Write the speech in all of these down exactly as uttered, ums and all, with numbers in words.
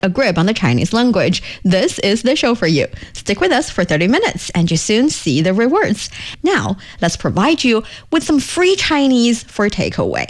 a grip on the Chinese language, this is the show for you. Stick with us for thirty minutes and you soon see the rewards. Now, let's provide you with some free Chinese for takeaway.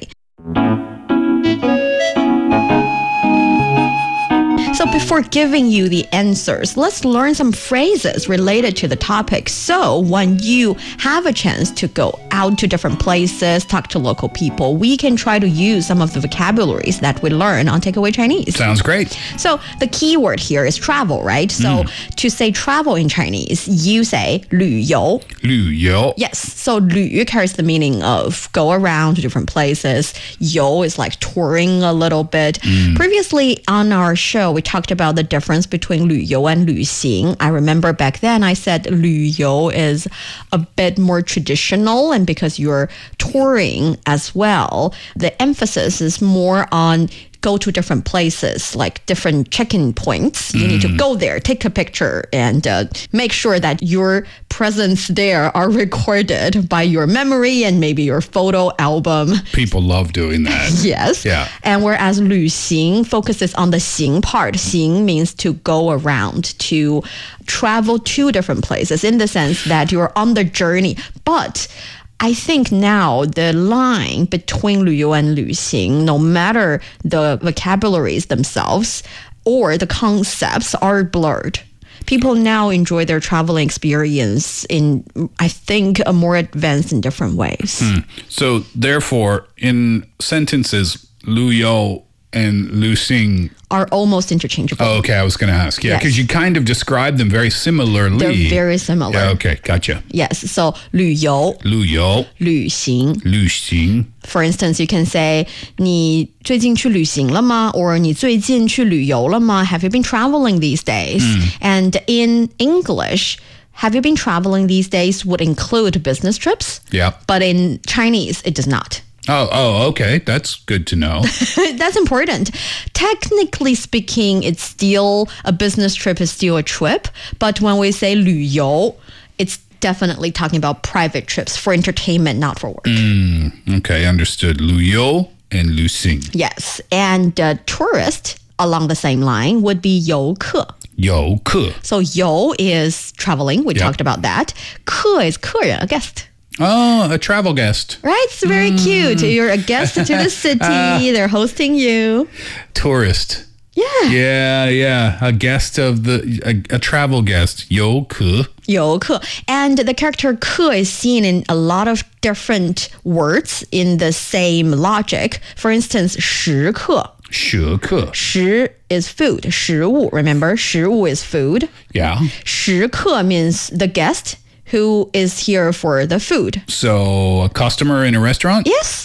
So before giving you the answers, let's learn some phrases related to the topic. So when you have a chance to go out to different places, talk to local people, we can try to use some of the vocabularies that we learn on Takeaway Chinese. Sounds great. So the key word here is travel, right? So mm. to say travel in Chinese, you say 旅游. 旅游. Yes. So 旅 carries the meaning of go around to different places. 游 is like touring a little bit. Mm. Previously on our show, we talked about the difference between 旅游 and 旅行. I remember back then I said 旅游 is a bit more traditional, and because you're touring as well, the emphasis is more on go to different places, like different check-in points. You mm. need to go there, take a picture, and uh, make sure that your presence there are recorded by your memory and maybe your photo album. People love doing that. Yes. Yeah. And whereas 旅行 focuses on the 行 part. 行 means to go around, to travel to different places in the sense that you're on the journey. But I think now the line between 旅游 and 旅行, no matter the vocabularies themselves or the concepts, are blurred. People now enjoy their traveling experience in, I think, a more advanced in different ways. Hmm. So therefore, in sentences, 旅游 and 旅行 are almost interchangeable. Oh, okay, I was going to ask. Yeah, because yes. you kind of describe them very similarly. They're very similar. Yeah, okay, gotcha. Yes, so 旅游旅游旅行旅行 For instance, you can say 你最近去旅行了吗? Or 你最近去旅游了吗? Have you been traveling these days? Mm. And in English, have you been traveling these days would include business trips. Yeah. But in Chinese, it does not. Oh, oh, okay. That's good to know. That's important. Technically speaking, it's still a business trip is still a trip. But when we say 旅游, it's definitely talking about private trips for entertainment, not for work. Mm, okay, understood. 旅游 and 旅行. Yes. And uh, tourist along the same line would be 游客. 游客. So 游 is traveling. We yep. talked about that. 客 is 客人, a guest. Oh, a travel guest. Right? It's very mm. cute. You're a guest to the city. uh, They're hosting you. Tourist. Yeah. Yeah, yeah. A guest of the, a, a travel guest. 游客. 游客. And the character 客 is seen in a lot of different words in the same logic. For instance, 食客. 食客. 食 is food. 食物, remember? 食物 is food. Yeah. 食客 means the guest who is here for the food. So, a customer in a restaurant? Yes.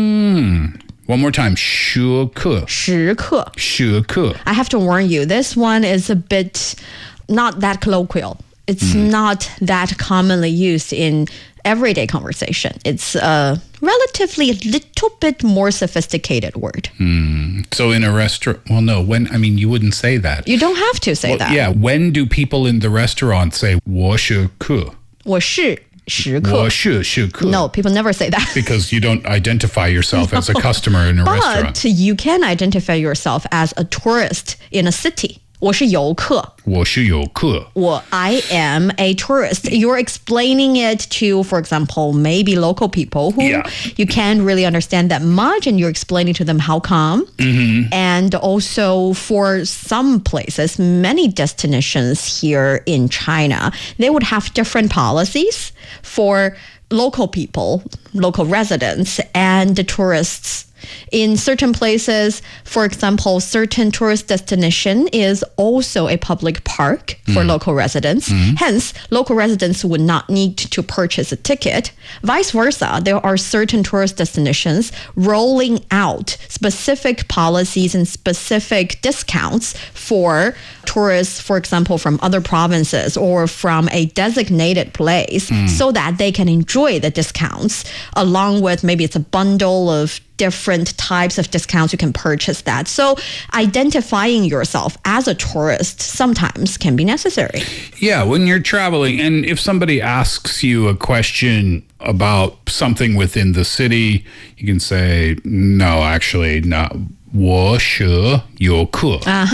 Mm. One more time. 食客. 食客. 食客. I have to warn you, this one is a bit not that colloquial. It's mm. not that commonly used in everyday conversation. It's a relatively little bit more sophisticated word. Mm. So in a restaurant, well, no, when, I mean, you wouldn't say that. You don't have to say well, that. Yeah, when do people in the restaurant say 我是客? 我是食客. 我是食客. No, people never say that. Because you don't identify yourself no. as a customer in a but restaurant. But you can identify yourself as a tourist in a city. 我是游客. 我是游客. Well, I am a tourist. You're explaining it to, for example, maybe local people who yeah. you can't really understand that much, and you're explaining to them how come. Mm-hmm. And also for some places, many destinations here in China, they would have different policies for local people, local residents, and the tourists. In certain places, for example, certain tourist destination is also a public park for mm. local residents. Mm. Hence, local residents would not need to purchase a ticket. Vice versa, there are certain tourist destinations rolling out specific policies and specific discounts for tourists, for example, from other provinces or from a designated place mm. so that they can enjoy the discounts along with maybe it's a bundle of different types of discounts you can purchase that. So identifying yourself as a tourist sometimes can be necessary. Yeah, when you're traveling and if somebody asks you a question about something within the city, you can say, no, actually, not. 我是游客. Uh-huh.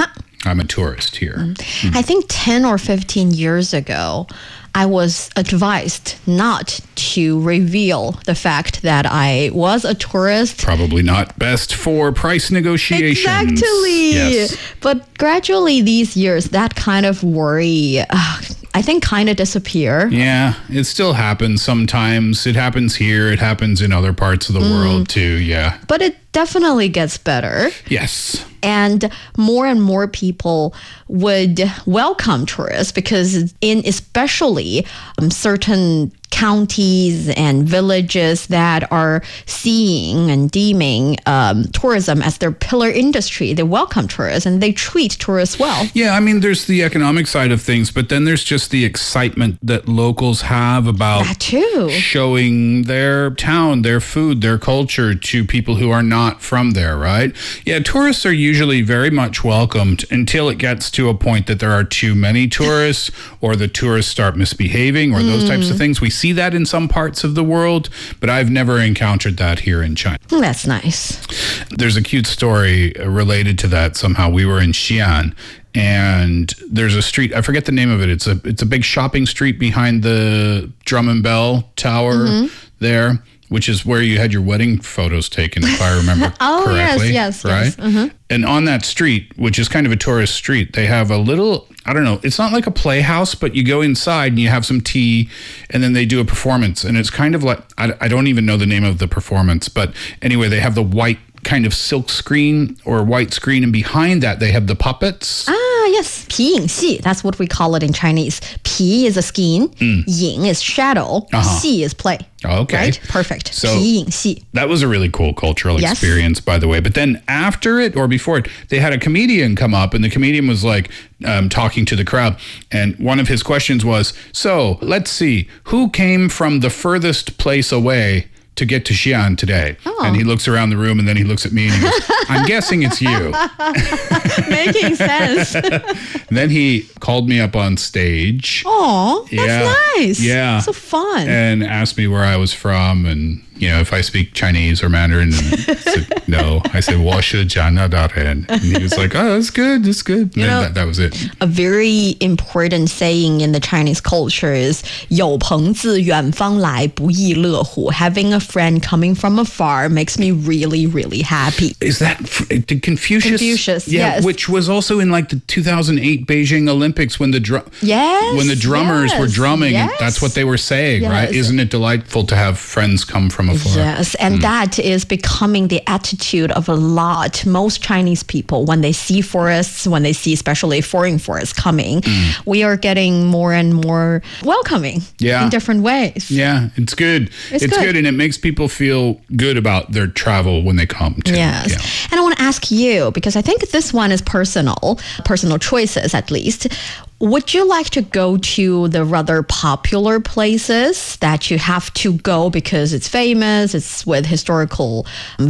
I'm a tourist here. Mm. I think ten or fifteen years ago, I was advised not to reveal the fact that I was a tourist. Probably not best for price negotiations. Exactly. Yes. But gradually these years, that kind of worry, uh, I think, kind of disappear. Yeah, it still happens sometimes. It happens here. It happens in other parts of the mm. world too. Yeah. But it definitely gets better. Yes. And more and more people would welcome tourists because in especially um, certain counties and villages that are seeing and deeming um, tourism as their pillar industry, they welcome tourists and they treat tourists well. Yeah, I mean, there's the economic side of things, but then there's just the excitement that locals have about that too. Showing their town, their food, their culture to people who are not from there, right? Yeah, tourists are usually very much welcomed until it gets to a point that there are too many tourists or the tourists start misbehaving or mm. those types of things. We see that in some parts of the world, but I've never encountered that here in China. That's nice. There's a cute story related to that somehow. We were in Xi'an, and there's a street, I forget the name of it. It's a it's a big shopping street behind the Drum and Bell Tower mm-hmm. there, which is where you had your wedding photos taken, if I remember oh, correctly. yes, yes, right? yes. Mm-hmm. And on that street, which is kind of a tourist street, they have a little, I don't know, it's not like a playhouse, but you go inside and you have some tea, and then they do a performance. And it's kind of like, I, I don't even know the name of the performance, but anyway, they have the white kind of silk screen or white screen, and behind that they have the puppets. Ah, yes, 皮影戏. That's what we call it in Chinese. 皮 is a skin, mm. 影 is shadow, uh-huh. 戏 is play. Okay. Right? Perfect. So 皮影戏. That was a really cool cultural yes. experience, by the way. But then after it or before it, they had a comedian come up, and the comedian was like um, talking to the crowd. And one of his questions was, so let's see, who came from the furthest place away to get to Xi'an today? Oh. And he looks around the room, and then he looks at me and he goes, I'm guessing it's you. Making sense. Then he called me up on stage. Oh, that's yeah. nice. Yeah. So fun. And asked me where I was from and, you know, if I speak Chinese or Mandarin. And I said, no. I said, 我是加拿大人. And he was like, oh, that's good. That's good. And you know, that, that was it. A very important saying in the Chinese culture is 有朋自远方来，不亦乐乎. Having a friend coming from afar makes me really, really happy. Is that did Confucius? Confucius, yeah, yes. Which was also in like the two thousand eight Beijing Olympics when the drum, yes, when the drummers yes, were drumming, yes. and that's what they were saying, yes. right? Isn't it delightful to have friends come from afar? Yes, and mm. that is becoming the attitude of a lot. Most Chinese people, when they see forests, when they see especially foreign forests coming, mm. we are getting more and more welcoming yeah. in different ways. Yeah, it's good. It's, it's good. good, and it makes people feel good about their travel when they come too. Yes. Yeah. And I want to ask you, because I think this one is personal, personal choices at least. Would you like to go to the rather popular places that you have to go because it's famous, it's with historical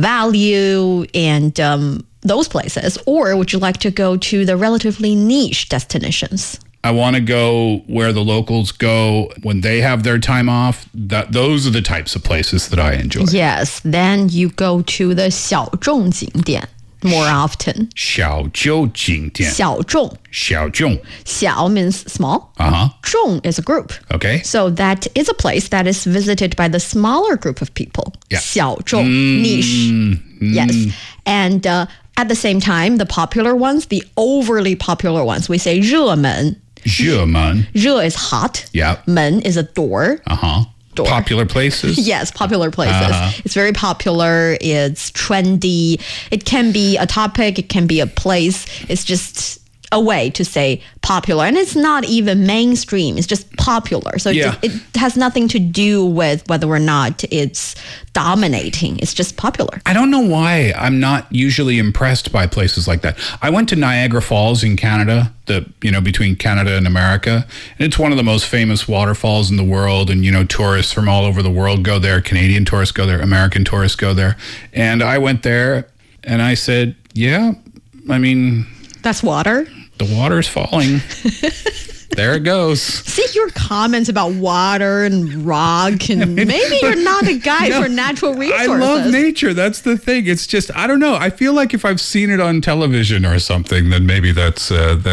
value, and um, those places? Or would you like to go to the relatively niche destinations? I want to go where the locals go when they have their time off. That those are the types of places that I enjoy. Yes, then you go to the 小众景点 more often. 小众景点. 小众. 小众. 小 means small. Uh-huh. 众 is a group. Okay. So that is a place that is visited by the smaller group of people. Yeah. 小众, mm, niche. Mm. Yes. And uh, at the same time, the popular ones, the overly popular ones, we say 热门. 热门. 热 is hot. Yeah. 门 is a door. Uh-huh. Door. Popular places? Yes, popular places. Uh-huh. It's very popular. It's trendy. It can be a topic. It can be a place. It's just a way to say popular. And it's not even mainstream. It's just popular. So yeah. it, it has nothing to do with whether or not it's dominating. It's just popular. I don't know why I'm not usually impressed by places like that. I went to Niagara Falls in Canada, the you know, between Canada and America. And it's one of the most famous waterfalls in the world. And, you know, tourists from all over the world go there. Canadian tourists go there. American tourists go there. And I went there and I said, yeah, I mean... That's water? The water's falling. there it goes. See your comments about water and rock, and maybe you're not a guy No, for natural resources. I love nature. That's the thing. It's just, I don't know. I feel like if I've seen it on television or something, then maybe that's uh,